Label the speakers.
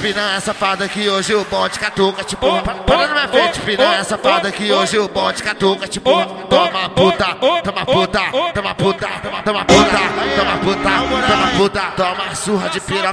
Speaker 1: piranha safada que hoje o bonde catuca, tipo, para na minha frente, piranha safada que hoje o bonde catuca, tipo, toma puta, toma puta, toma puta, toma puta, toma puta, toma puta, toma surra de piroca